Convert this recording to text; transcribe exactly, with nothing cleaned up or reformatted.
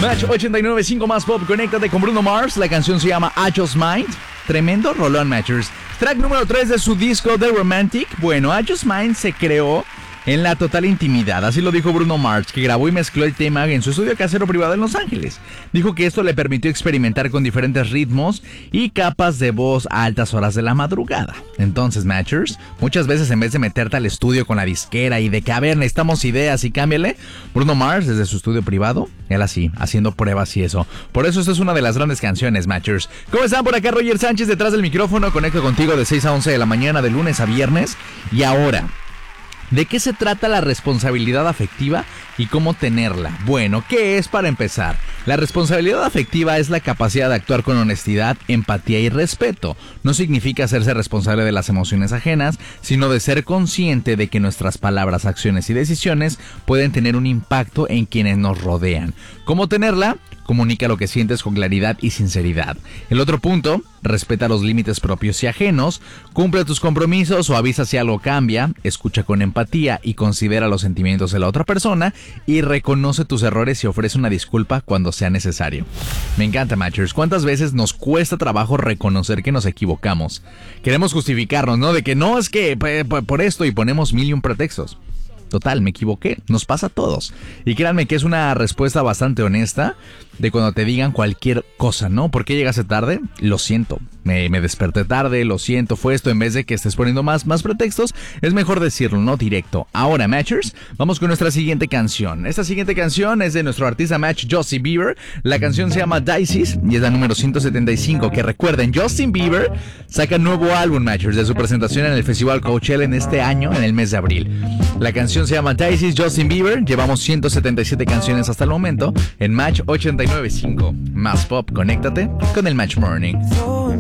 Match ochenta y nueve punto cinco más pop, conéctate con Bruno Mars. La canción se llama I Just Might. Tremendo rolón, Matchers. Track número tres de su disco The Romantic. Bueno, I Just Might se creó en la total intimidad, así lo dijo Bruno Mars, que grabó y mezcló el tema en su estudio casero privado en Los Ángeles. Dijo que esto le permitió experimentar con diferentes ritmos y capas de voz a altas horas de la madrugada. Entonces, Matchers, muchas veces en vez de meterte al estudio con la disquera y de que, a ver, necesitamos ideas y cámbiale, Bruno Mars desde su estudio privado, él así, haciendo pruebas y eso. Por eso esta es una de las grandes canciones, Matchers. ¿Cómo están? Por acá Roger Sánchez detrás del micrófono, conecto contigo de seis a once de la mañana, de lunes a viernes. Y ahora, ¿de qué se trata la responsabilidad afectiva y cómo tenerla? Bueno, ¿qué es para empezar? La responsabilidad afectiva es la capacidad de actuar con honestidad, empatía y respeto. No significa hacerse responsable de las emociones ajenas, sino de ser consciente de que nuestras palabras, acciones y decisiones pueden tener un impacto en quienes nos rodean. ¿Cómo tenerla? Comunica lo que sientes con claridad y sinceridad. El otro punto, respeta los límites propios y ajenos, cumple tus compromisos o avisa si algo cambia, escucha con empatía y considera los sentimientos de la otra persona y reconoce tus errores y ofrece una disculpa cuando sea necesario. Me encanta, Matchers. ¿Cuántas veces nos cuesta trabajo reconocer que nos equivocamos? Queremos justificarnos, ¿no? De que no, es que por esto y ponemos mil y un pretextos. Total, me equivoqué, nos pasa a todos. Y créanme que es una respuesta bastante honesta de cuando te digan cualquier cosa, ¿no? ¿Por qué llegaste tarde? Lo siento, me, me desperté tarde, lo siento, fue esto. En vez de que estés poniendo más, más pretextos, es mejor decirlo, no directo. Ahora, Matchers, vamos con nuestra siguiente canción. Esta siguiente canción es de nuestro artista Match, Justin Bieber. La canción se llama Dices y es la número ciento setenta y cinco. Que recuerden, Justin Bieber saca nuevo álbum, Matchers, de su presentación en el Festival Coachella en este año, en el mes de abril. La canción se llama Dices, Justin Bieber. Llevamos ciento setenta y siete canciones hasta el momento en Match ochenta y nueve punto cinco. Más pop, conéctate con el Match Morning.